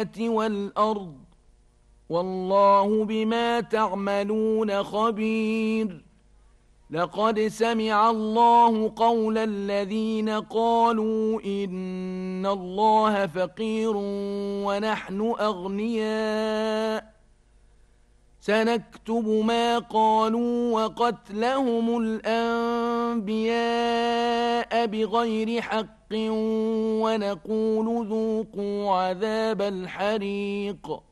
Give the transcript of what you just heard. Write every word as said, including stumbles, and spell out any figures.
والأرض والله بما تعملون خبير. لقد سمع الله قول الذين قالوا إن الله فقير ونحن أغنياء سنكتب ما قالوا وقتلهم الأنبياء بغير حق ونقول ذوقوا عذاب الحريق